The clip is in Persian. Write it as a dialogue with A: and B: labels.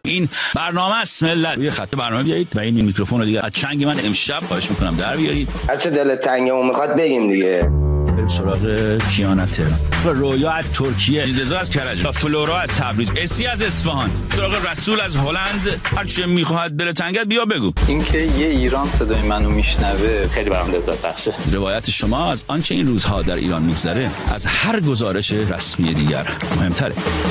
A: این برنامه است ملت. یه خط برنامه بیایید و این میکروفون رو دیگه از چنگ من امشب خواهش میکنم در بیارید.
B: هر چه دلت تنگه میخواد بگیم دیگه.
A: بریم سراغ کیانا تهران، رویا از ترکیه، رضا از کرج، فلورا از تبریز، اسی از اصفهان، سراغ رسول از هلند. هر چه میخواد دل تنگت بیا بگو.
C: اینکه یه ایران صدای منو میشنوه
D: خیلی برام لذت بخشه.
A: روایت شما از آنچه این روزها در ایران میگذره از هر گزارش رسمی دیگر مهمتره.